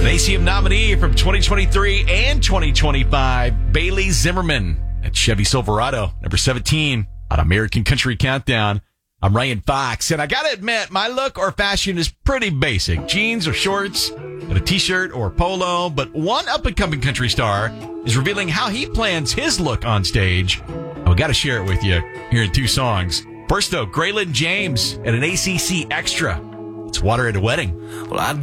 ACM nominee from 2023 and 2025, Bailey Zimmerman at Chevy Silverado, number 17 on American Country Countdown. I'm Ryan Fox, and I gotta admit, my look or fashion is pretty basic. Jeans or shorts, and a t-shirt or polo, but one up-and-coming country star is revealing how he plans his look on stage. I gotta share it with you here in 2 songs. First, though, Graylin James at an ACC Extra. It's Water at a Wedding. Well,